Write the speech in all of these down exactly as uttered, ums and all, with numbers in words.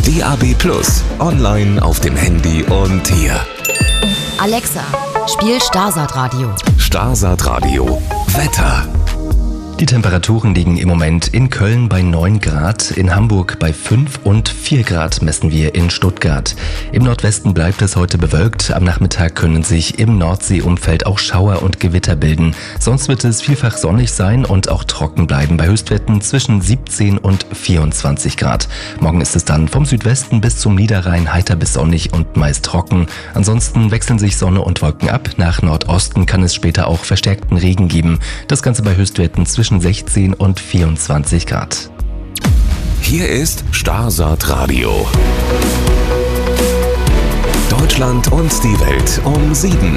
D A B plus, online auf dem Handy und hier. Alexa, spiel Starsat Radio. Starsat Radio. Wetter. Die Temperaturen liegen im Moment in Köln bei neun Grad, in Hamburg bei fünf und vier Grad messen wir in Stuttgart. Im Nordwesten bleibt es heute bewölkt. Am Nachmittag können sich im Nordseeumfeld auch Schauer und Gewitter bilden. Sonst wird es vielfach sonnig sein und auch trocken bleiben bei Höchstwerten zwischen siebzehn und vierundzwanzig Grad. Morgen ist es dann vom Südwesten bis zum Niederrhein heiter bis sonnig und meist trocken. Ansonsten wechseln sich Sonne und Wolken ab. Nach Nordosten kann es später auch verstärkten Regen geben. Das Ganze bei Höchstwerten zwischen zwischen sechzehn und vierundzwanzig Grad. Hier ist Starsat Radio. Deutschland und die Welt um sieben.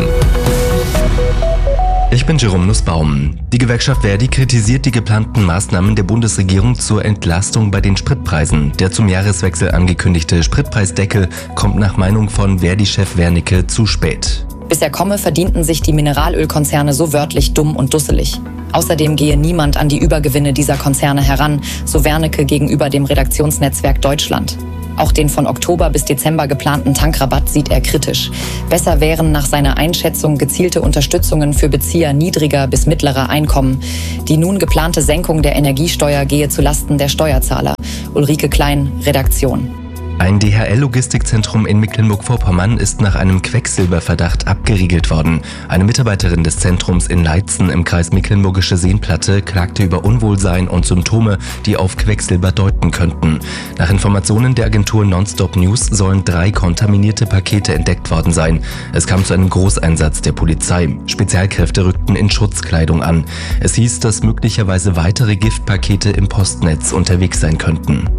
Ich bin Jerome Nussbaum. Die Gewerkschaft Verdi kritisiert die geplanten Maßnahmen der Bundesregierung zur Entlastung bei den Spritpreisen. Der zum Jahreswechsel angekündigte Spritpreisdeckel kommt nach Meinung von Verdi-Chef Wernicke zu spät. Bis er komme, verdienten sich die Mineralölkonzerne so wörtlich dumm und dusselig. Außerdem gehe niemand an die Übergewinne dieser Konzerne heran, so Wernicke gegenüber dem Redaktionsnetzwerk Deutschland. Auch den von Oktober bis Dezember geplanten Tankrabatt sieht er kritisch. Besser wären nach seiner Einschätzung gezielte Unterstützungen für Bezieher niedriger bis mittlerer Einkommen. Die nun geplante Senkung der Energiesteuer gehe zulasten der Steuerzahler. Ulrike Klein, Redaktion. Ein D H L-Logistikzentrum in Mecklenburg-Vorpommern ist nach einem Quecksilberverdacht abgeriegelt worden. Eine Mitarbeiterin des Zentrums in Leitzen im Kreis Mecklenburgische Seenplatte klagte über Unwohlsein und Symptome, die auf Quecksilber deuten könnten. Nach Informationen der Agentur Nonstop News sollen drei kontaminierte Pakete entdeckt worden sein. Es kam zu einem Großeinsatz der Polizei. Spezialkräfte rückten in Schutzkleidung an. Es hieß, dass möglicherweise weitere Giftpakete im Postnetz unterwegs sein könnten.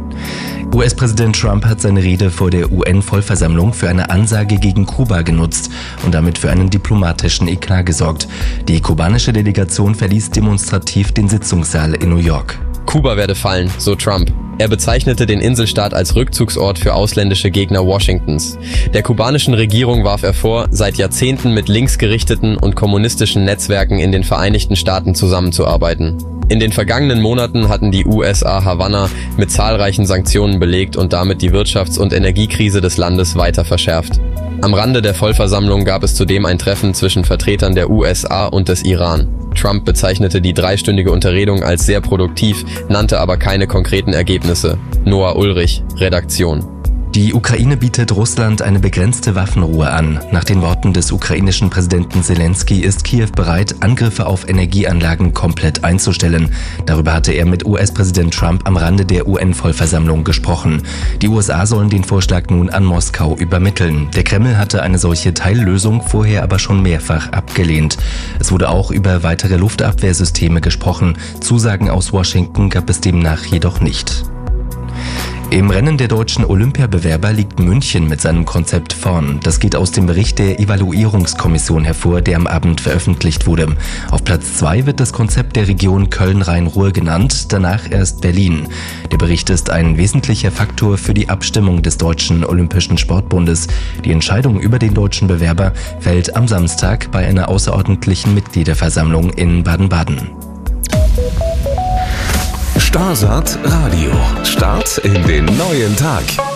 U S-Präsident Trump hat seine Rede vor der U N-Vollversammlung für eine Ansage gegen Kuba genutzt und damit für einen diplomatischen Eklat gesorgt. Die kubanische Delegation verließ demonstrativ den Sitzungssaal in New York. Kuba werde fallen, so Trump. Er bezeichnete den Inselstaat als Rückzugsort für ausländische Gegner Washingtons. Der kubanischen Regierung warf er vor, seit Jahrzehnten mit linksgerichteten und kommunistischen Netzwerken in den Vereinigten Staaten zusammenzuarbeiten. In den vergangenen Monaten hatten die U S A Havanna mit zahlreichen Sanktionen belegt und damit die Wirtschafts- und Energiekrise des Landes weiter verschärft. Am Rande der Vollversammlung gab es zudem ein Treffen zwischen Vertretern der U S A und des Iran. Trump bezeichnete die dreistündige Unterredung als sehr produktiv, nannte aber keine konkreten Ergebnisse. Noah Ulrich, Redaktion. Die Ukraine bietet Russland eine begrenzte Waffenruhe an. Nach den Worten des ukrainischen Präsidenten Zelensky ist Kiew bereit, Angriffe auf Energieanlagen komplett einzustellen. Darüber hatte er mit U S-Präsident Trump am Rande der U N-Vollversammlung gesprochen. Die U S A sollen den Vorschlag nun an Moskau übermitteln. Der Kreml hatte eine solche Teillösung vorher aber schon mehrfach abgelehnt. Es wurde auch über weitere Luftabwehrsysteme gesprochen. Zusagen aus Washington gab es demnach jedoch nicht. Im Rennen der deutschen Olympiabewerber liegt München mit seinem Konzept vorn. Das geht aus dem Bericht der Evaluierungskommission hervor, der am Abend veröffentlicht wurde. Auf Platz zwei wird das Konzept der Region Köln-Rhein-Ruhr genannt, danach erst Berlin. Der Bericht ist ein wesentlicher Faktor für die Abstimmung des Deutschen Olympischen Sportbundes. Die Entscheidung über den deutschen Bewerber fällt am Samstag bei einer außerordentlichen Mitgliederversammlung in Baden-Baden. Starsat Radio. Start in den neuen Tag.